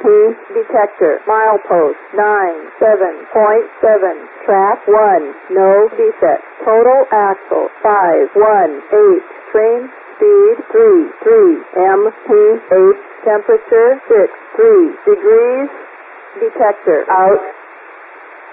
detector. Milepost 97.7. Track 1. No defects. Total axle 518. Train speed 33 mph. Temperature 63 degrees. Detector out.